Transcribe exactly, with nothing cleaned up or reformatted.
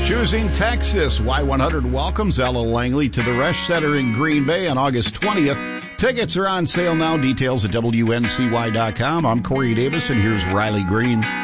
Choosing Texas, Y one hundred welcomes Ella Langley to the Resch Center in Green Bay on August twentieth. Tickets are on sale now. Details at W N C Y dot com. I'm Corey Davis, and here's Riley Green.